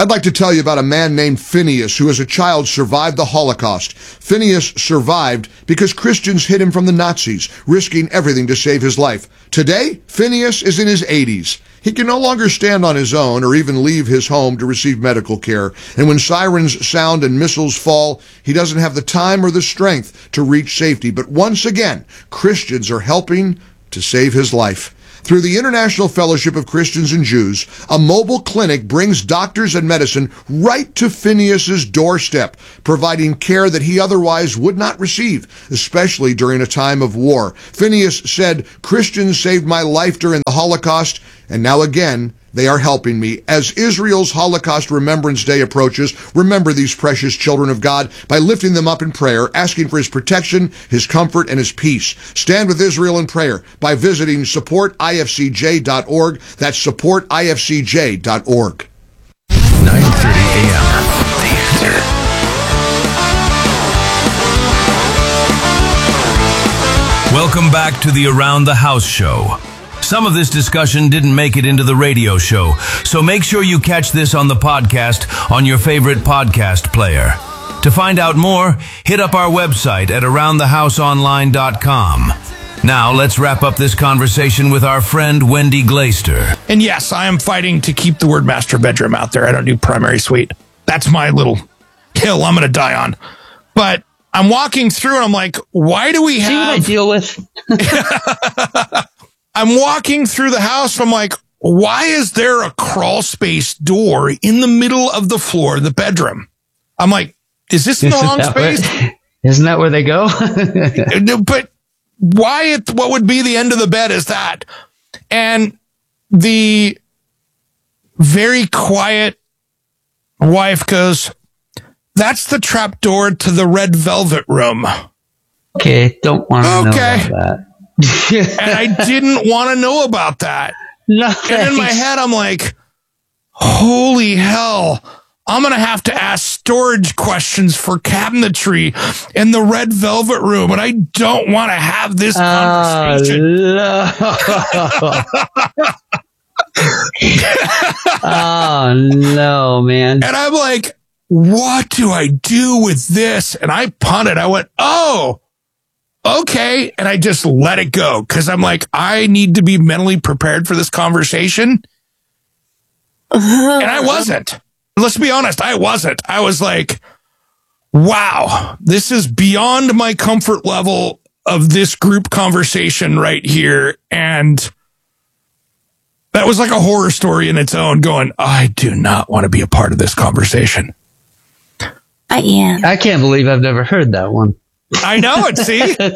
I'd like to tell you about a man named Phineas who as a child survived the Holocaust. Phineas survived because Christians hid him from the Nazis, risking everything to save his life. Today, Phineas is in his 80s. He can no longer stand on his own or even leave his home to receive medical care. And when sirens sound and missiles fall, he doesn't have the time or the strength to reach safety. But once again, Christians are helping to save his life. Through the International Fellowship of Christians and Jews, a mobile clinic brings doctors and medicine right to Phineas's doorstep, providing care that he otherwise would not receive, especially during a time of war. Phineas said, "Christians saved my life during the Holocaust, and now again, they are helping me." As Israel's Holocaust Remembrance Day approaches, remember these precious children of God by lifting them up in prayer, asking for his protection, his comfort, and his peace. Stand with Israel in prayer by visiting supportifcj.org. That's supportifcj.org. 9:30 a.m. The Answer. Welcome back to the Around the House show. Some of this discussion didn't make it into the radio show, so make sure you catch this on the podcast on your favorite podcast player. To find out more, hit up our website at aroundthehouseonline.com. Now, let's wrap up this conversation with our friend Wendy Glaister. And yes, I am fighting to keep the word master bedroom out there. I don't do primary suite. That's my little hill I'm going to die on. But I'm walking through and I'm like, why do we have... See what I deal with? I'm walking through the house. I'm like, why is there a crawl space door in the middle of the floor of the bedroom? I'm like, is this in the wrong space? Isn't that where they go? But why? What would be the end of the bed is that? And the very quiet wife goes, that's the trap door to the red velvet room. Okay, don't want to know about that. And I didn't want to know about that. No, and in my head, I'm like, holy hell, I'm going to have to ask storage questions for cabinetry in the red velvet room. And I don't want to have this conversation. No. Oh, no, man. And I'm like, what do I do with this? And I punted. I went, oh, okay. And I just let it go because I'm like, I need to be mentally prepared for this conversation. And I wasn't. Let's be honest. I wasn't. I was like, wow, this is beyond my comfort level of this group conversation right here. And that was like a horror story in its own going, I do not want to be a part of this conversation. I can't believe I've never heard that one. I know it, see? And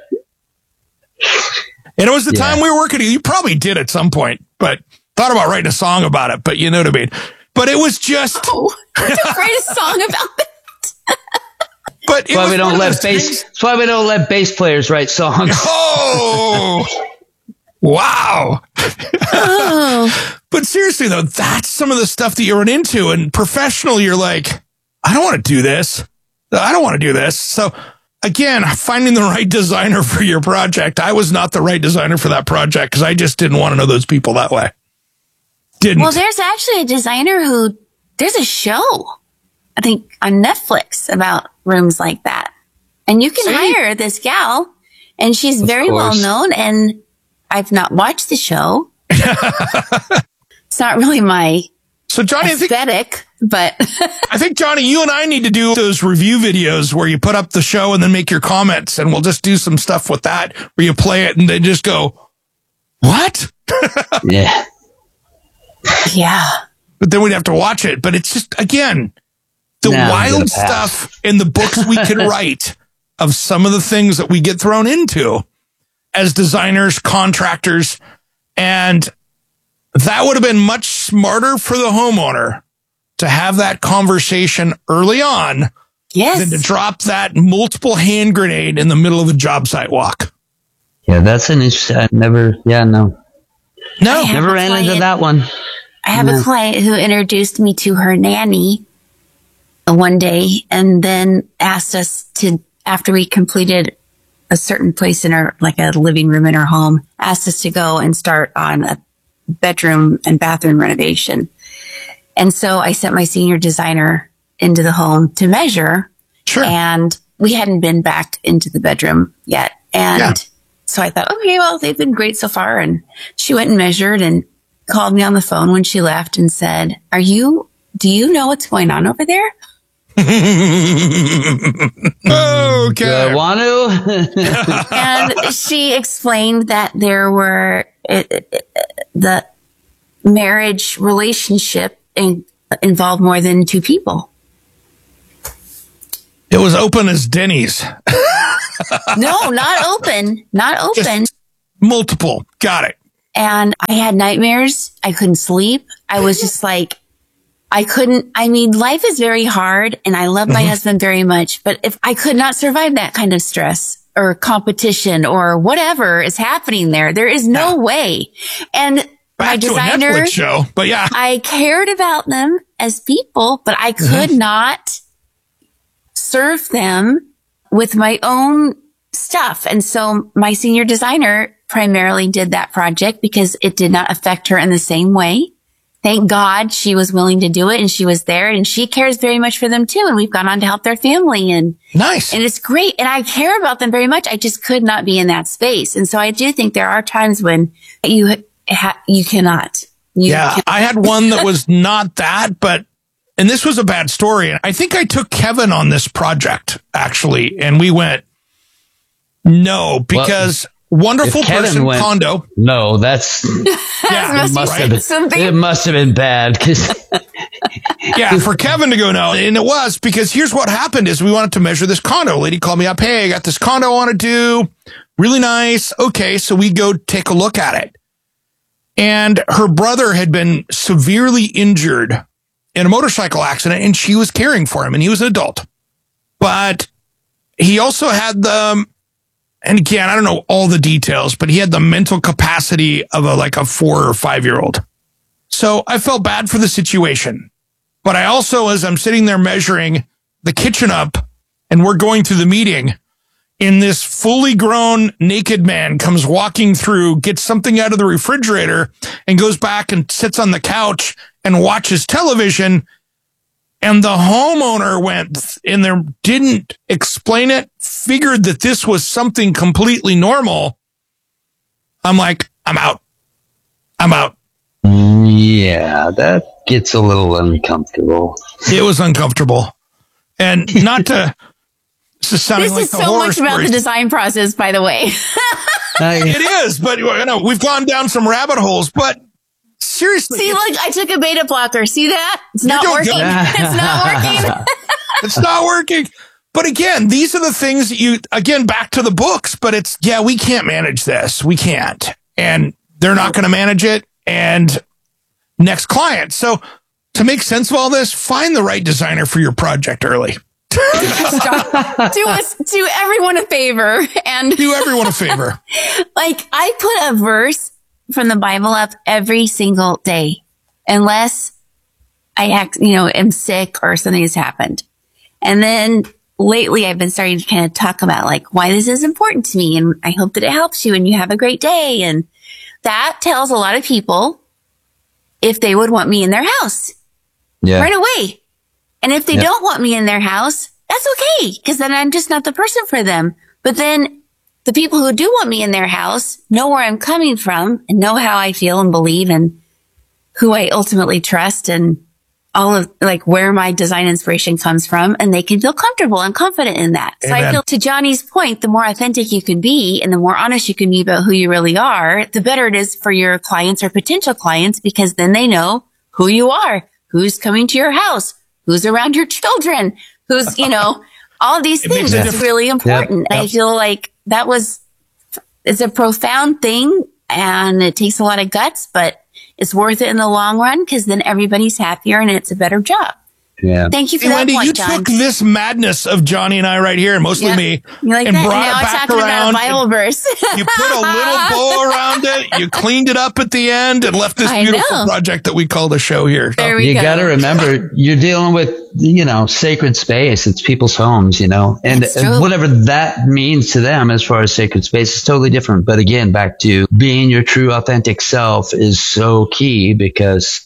it was the time we were working. You probably did at some point, but thought about writing a song about it, but you know what I mean? But it was just... to write a song about it. But that's why we don't let that's why we don't let bass players write songs. Oh! Wow. Oh. But seriously, though, that's some of the stuff that you run into. And professionally, you're like, I don't want to do this. I don't want to do this. So... Again, finding the right designer for your project. I was not the right designer for that project because I just didn't want to know those people that way. Didn't. Well, there's actually a designer there's a show, I think, on Netflix about rooms like that. And you can hire this gal, and she's very well known, and I've not watched the show. It's not really my Johnny, aesthetic. But I think, Johnny, you and I need to do those review videos where you put up the show and then make your comments, and we'll just do some stuff with that where you play it and then just go, what? Yeah. Yeah. But then we'd have to watch it. But it's just, again, the wild stuff in the books we could write of some of the things that we get thrown into as designers, contractors, and that would have been much smarter for the homeowner to have that conversation early on than to drop that multiple hand grenade in the middle of a job site walk. Yeah, that's an issue. Never ran into that one. I have a client who introduced me to her nanny one day and then asked us to, after we completed a certain place in her, like a living room in her home, asked us to go and start on a bedroom and bathroom renovation. And so I sent my senior designer into the home to measure. Sure. And we hadn't been back into the bedroom yet. And so I thought, okay, well, they've been great so far. And she went and measured and called me on the phone when she left and said, do you know what's going on over there? Okay. Do I want to? And she explained that there were the marriage relationship involved more than two people. It was open as Denny's. No, not open. Not open. Just multiple. Got it. And I had nightmares. I couldn't sleep. I was just like, life is very hard and I love my husband very much, but if I could not survive that kind of stress or competition or whatever is happening there is no way. And back my designer, to a Netflix show, but yeah, I cared about them as people, but I could not serve them with my own stuff. And so my senior designer primarily did that project because it did not affect her in the same way. Thank God she was willing to do it and she was there and she cares very much for them too. And we've gone on to help their family and nice. And it's great. And I care about them very much. I just could not be in that space. And so I do think there are times when you cannot. I had one that was not that, and this was a bad story. And I think I took Kevin on this project actually. And we went, no, because wonderful person went, condo. No, that's it must have been bad. Yeah, for Kevin to go no. And it was because here's what happened is we wanted to measure this condo. Lady called me up. Hey, I got this condo I want to do. Really nice. Okay. So we go take a look at it. And her brother had been severely injured in a motorcycle accident and she was caring for him and he was an adult. But he also had and again, I don't know all the details, but he had the mental capacity of a 4 or 5 year old. So I felt bad for the situation. But I also, as I'm sitting there measuring the kitchen up and we're going through the meeting, in this fully grown naked man comes walking through, gets something out of the refrigerator and goes back and sits on the couch and watches television. And the homeowner went in there, didn't explain it, figured that this was something completely normal. I'm like, I'm out. Yeah, that gets a little uncomfortable. It was uncomfortable. And not to... This is sounding like the horror much about the design process, by the way. It is, but we've gone down some rabbit holes, but seriously. See, look, I took a beta blocker. See that? It's not working. It's not working. It's not working. But again, these are the things that back to the books, but we can't manage this. We can't. And they're not going to manage it. And next client. So to make sense of all this, find the right designer for your project early. Do everyone a favor and do everyone a favor. Like I put a verse from the Bible up every single day, unless I am sick or something has happened. And then lately I've been starting to kind of talk about like why this is important to me. And I hope that it helps you and you have a great day. And that tells a lot of people if they would want me in their house right away. And if they don't want me in their house, that's okay, because then I'm just not the person for them. But then the people who do want me in their house know where I'm coming from and know how I feel and believe and who I ultimately trust and all of like where my design inspiration comes from. And they can feel comfortable and confident in that. Amen. So I feel to Johnny's point, the more authentic you can be and the more honest you can be about who you really are, the better it is for your clients or potential clients, because then they know who you are, who's coming to your house, who's around your children, who's, all of these things. It's really important. Yep. I feel like it's a profound thing and it takes a lot of guts, but it's worth it in the long run because then everybody's happier and it's a better job. Yeah. Thank you for that Wendy, point, you John. took this madness of Johnny and I right here, and mostly me, like and that? brought Now it back around. About a Bible verse. You put a little bow around it. You cleaned it up at the end and left this beautiful project that we call the show here. There we go. You got to remember, you're dealing with, sacred space. It's people's homes, and whatever that means to them as far as sacred space is totally different. But again, back to being your true authentic self is so key because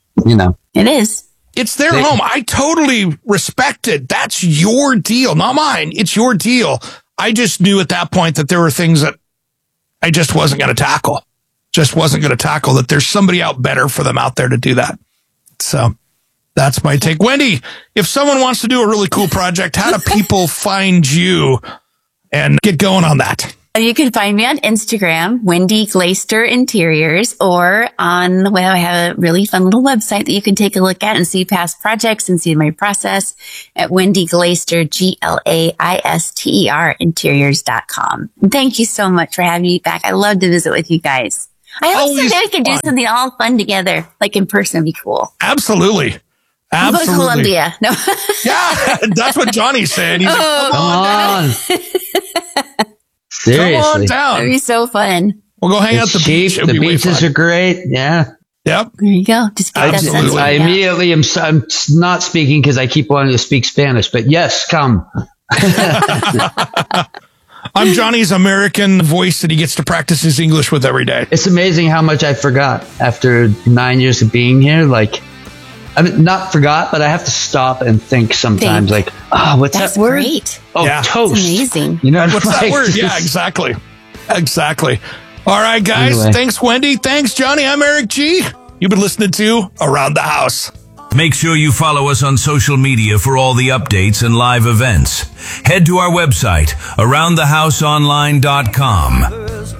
you know. It is. It's their home. I totally respect it. That's your deal, not mine. It's your deal. I just knew at that point that there were things that I just wasn't going to tackle. That there's somebody out better for them out there to do that. So that's my take. Wendy, if someone wants to do a really cool project, how do people find you and get going on that? You can find me on Instagram, Wendy Glaister Interiors, or I have a really fun little website that you can take a look at and see past projects and see my process at Wendy Glaister, Glaister interiors.com. Thank you so much for having me back. I love to visit with you guys. I hope someday we can do something all fun together, like in person. It'd be cool. Absolutely. I'll go to Columbia. No. Yeah, that's what Johnny's saying. He's like, come on. Seriously. Come on down. That'd be so fun. We'll go hang out at the beach. The beaches are great. Yeah. Yep. There you go. Just get that I immediately am not speaking because I keep wanting to speak Spanish, but yes, come. I'm Johnny's American voice that he gets to practice his English with every day. It's amazing how much I forgot after 9 years of being here. Like, I mean, not forgot, but I have to stop and think sometimes. Like, what's that word? Great. Oh, yeah. Toast. That's amazing. You know, what's that word? Yeah, exactly. All right, guys. Anyway. Thanks, Wendy. Thanks, Johnny. I'm Eric G. You've been listening to Around the House. Make sure you follow us on social media for all the updates and live events. Head to our website, aroundthehouseonline.com.